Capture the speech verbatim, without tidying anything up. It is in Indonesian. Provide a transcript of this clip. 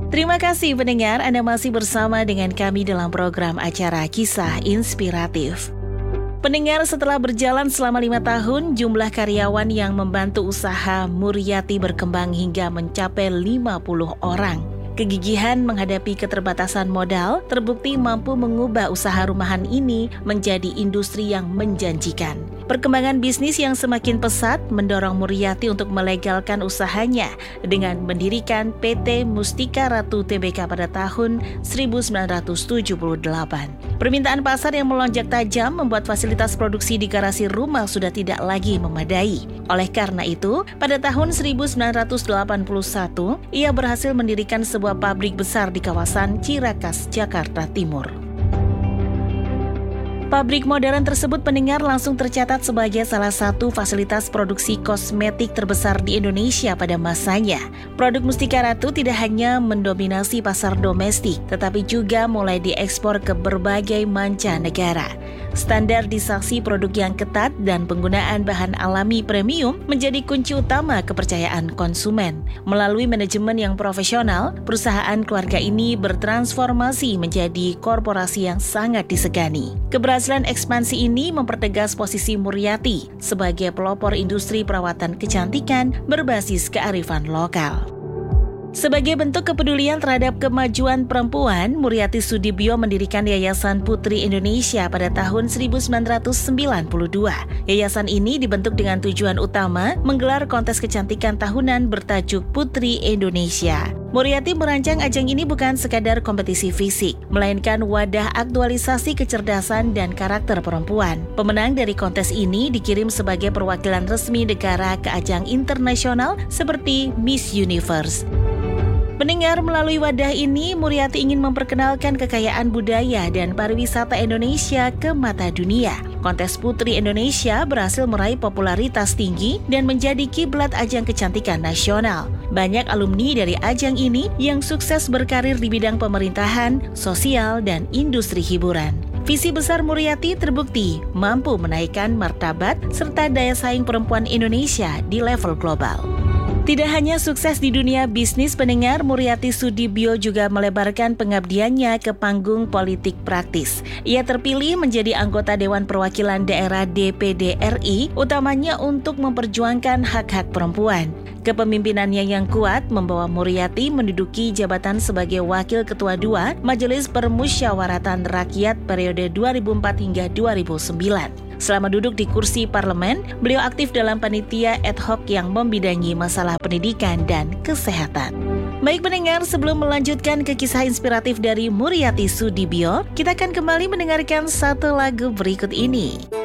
Terima kasih pendengar, Anda masih bersama dengan kami dalam program acara Kisah Inspiratif. Pendengar, setelah berjalan selama lima tahun, jumlah karyawan yang membantu usaha Muryati berkembang hingga mencapai lima puluh orang. Kegigihan menghadapi keterbatasan modal terbukti mampu mengubah usaha rumahan ini menjadi industri yang menjanjikan. Perkembangan bisnis yang semakin pesat mendorong Muryati untuk melegalkan usahanya dengan mendirikan P T Mustika Ratu Tbk pada tahun seribu sembilan ratus tujuh puluh delapan. Permintaan pasar yang melonjak tajam membuat fasilitas produksi di garasi rumah sudah tidak lagi memadai. Oleh karena itu, pada tahun seribu sembilan ratus delapan puluh satu, ia berhasil mendirikan sebuah pabrik besar di kawasan Cirakas, Jakarta Timur. Pabrik modern tersebut pendengar langsung tercatat sebagai salah satu fasilitas produksi kosmetik terbesar di Indonesia pada masanya. Produk Mustika Ratu tidak hanya mendominasi pasar domestik, tetapi juga mulai diekspor ke berbagai mancanegara. Standarisasi produk yang ketat dan penggunaan bahan alami premium menjadi kunci utama kepercayaan konsumen. Melalui manajemen yang profesional, perusahaan keluarga ini bertransformasi menjadi korporasi yang sangat disegani. Keberhasilan ekspansi ini mempertegas posisi Muryati sebagai pelopor industri perawatan kecantikan berbasis kearifan lokal. Sebagai bentuk kepedulian terhadap kemajuan perempuan, Muryati Sudibyo mendirikan Yayasan Putri Indonesia pada tahun seribu sembilan ratus sembilan puluh dua. Yayasan ini dibentuk dengan tujuan utama menggelar kontes kecantikan tahunan bertajuk Putri Indonesia. Muryati merancang ajang ini bukan sekadar kompetisi fisik, melainkan wadah aktualisasi kecerdasan dan karakter perempuan. Pemenang dari kontes ini dikirim sebagai perwakilan resmi negara ke ajang internasional seperti Miss Universe. Pendengar, melalui wadah ini, Muryati ingin memperkenalkan kekayaan budaya dan pariwisata Indonesia ke mata dunia. Kontes Putri Indonesia berhasil meraih popularitas tinggi dan menjadi kiblat ajang kecantikan nasional. Banyak alumni dari ajang ini yang sukses berkarir di bidang pemerintahan, sosial, dan industri hiburan. Visi besar Muryati terbukti mampu menaikkan martabat serta daya saing perempuan Indonesia di level global. Tidak hanya sukses di dunia bisnis, pendengar, Muryati Sudibyo juga melebarkan pengabdiannya ke panggung politik praktis. Ia terpilih menjadi anggota Dewan Perwakilan Daerah D P D R I, utamanya untuk memperjuangkan hak-hak perempuan. Kepemimpinannya yang kuat membawa Muryati menduduki jabatan sebagai Wakil Ketua dua Majelis Permusyawaratan Rakyat periode dua ribu empat hingga dua ribu sembilan. Selama duduk di kursi parlemen, beliau aktif dalam panitia ad hoc yang membidangi masalah pendidikan dan kesehatan. Baik pendengar, sebelum melanjutkan ke kisah inspiratif dari Muryati Sudibyo, kita akan kembali mendengarkan satu lagu berikut ini.